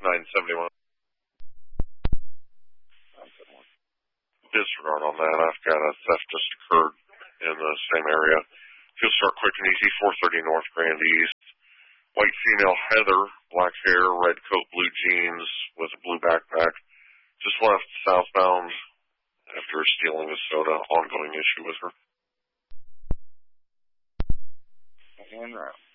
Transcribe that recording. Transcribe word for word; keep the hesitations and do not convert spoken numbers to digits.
nine seventy-one. Disregard on that. I've got a theft just occurred in the same area. Fuel start quick and easy, four thirty North Grand East. White female Heather, black hair, red coat, blue jeans with a blue backpack. Just left southbound after stealing a soda. Ongoing issue with her. And route.